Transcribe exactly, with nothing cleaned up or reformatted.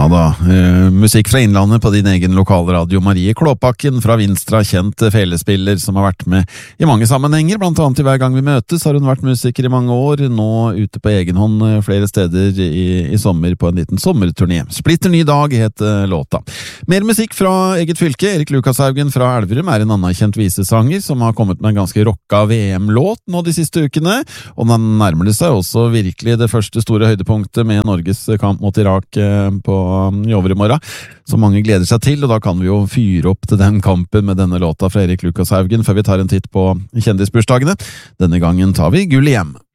da, eh, musikk fra Innlandet på din egen lokalradio. Marie Klåpakken fra Vinstra, kjent felespiller som har vært med i mange sammenhenger, blant annet i Hver gang vi møtes har hun vært musiker i mange år, nå ute på egen hånd flere steder i, i sommer på en liten sommerturné. Splitter ny dag heter låta. Mer musikk fra eget fylke. Erik Lukashaugen fra Elverum er en anerkjent visesanger som har kommet med en ganske rocka V M-låt nå de siste ukene, og den nærmer det seg også virkelig det første store høydepunktet med Norges kamp mot Irak på i overmorgen, som mange gleder seg til, og da kan vi jo fyre opp til den kampen med denne låta fra Erik Lukashaugen før vi tar en titt på kjendisbursdagene. Denne gangen tar vi gull hjem.